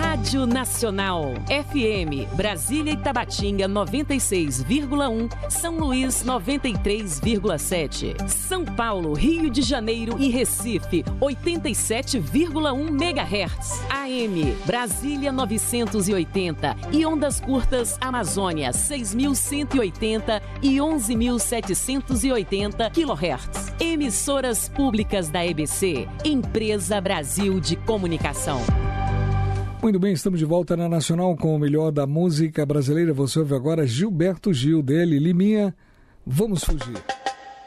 Rádio Nacional, FM, Brasília e Tabatinga 96,1, São Luís 93,7, São Paulo, Rio de Janeiro e Recife 87,1 MHz, AM, Brasília 980 e ondas curtas Amazônia 6.180 e 11.780 kHz. Emissoras públicas da EBC, Empresa Brasil de Comunicação. Muito bem, estamos de volta na Nacional com o melhor da música brasileira. Você ouve agora Gilberto Gil, dele, Liminha, Vamos Fugir.